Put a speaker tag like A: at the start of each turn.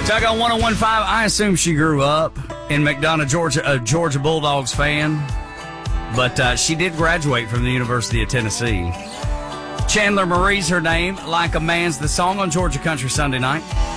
A: Tug on 101.5. I assume she grew up in McDonough, Georgia, a Georgia Bulldogs fan, but she did graduate from the University of Tennessee. Chandler Marie's her name. Like a Man's the song on Georgia Country Sunday night.